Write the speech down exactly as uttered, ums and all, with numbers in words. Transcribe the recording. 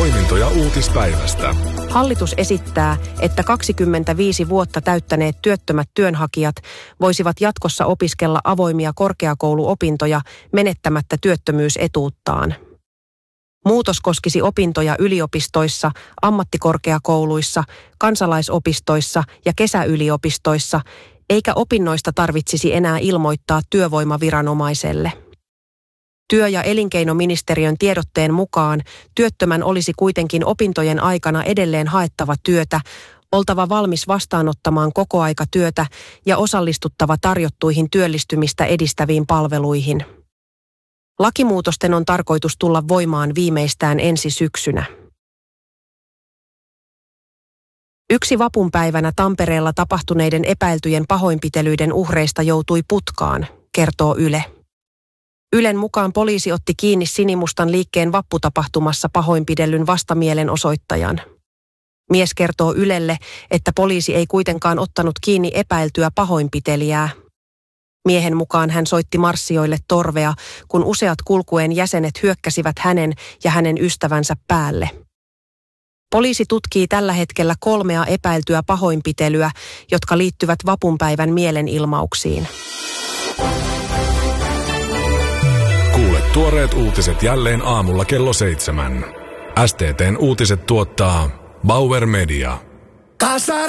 Poimintoja uutispäivästä. Hallitus esittää, että kaksikymmentäviisi vuotta täyttäneet työttömät työnhakijat voisivat jatkossa opiskella avoimia korkeakouluopintoja menettämättä työttömyysetuuttaan. Muutos koskisi opintoja yliopistoissa, ammattikorkeakouluissa, kansalaisopistoissa ja kesäyliopistoissa, eikä opinnoista tarvitsisi enää ilmoittaa työvoimaviranomaiselle. Työ- ja elinkeinoministeriön tiedotteen mukaan työttömän olisi kuitenkin opintojen aikana edelleen haettava työtä, oltava valmis vastaanottamaan kokoaikatyötä ja osallistuttava tarjottuihin työllistymistä edistäviin palveluihin. Lakimuutosten on tarkoitus tulla voimaan viimeistään ensi syksynä. Yksi vapunpäivänä Tampereella tapahtuneiden epäiltyjen pahoinpitelyiden uhreista joutui putkaan, kertoo Yle. Ylen mukaan poliisi otti kiinni Sinimustan liikkeen vapputapahtumassa pahoinpidellyn vastamielenosoittajan. Mies kertoo Ylelle, että poliisi ei kuitenkaan ottanut kiinni epäiltyä pahoinpitelijää. Miehen mukaan hän soitti marssijoille torvea, kun useat kulkueen jäsenet hyökkäsivät hänen ja hänen ystävänsä päälle. Poliisi tutkii tällä hetkellä kolmea epäiltyä pahoinpitelyä, jotka liittyvät vapunpäivän mielenilmauksiin. Kuule tuoreet uutiset jälleen aamulla kello seitsemän. S T T:n uutiset tuottaa Bauer Media.